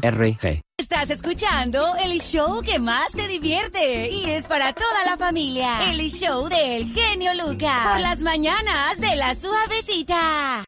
RG. Estás escuchando el show que más te divierte y es para toda la familia. El show del genio Lucas. Por las mañanas de La Suavecita.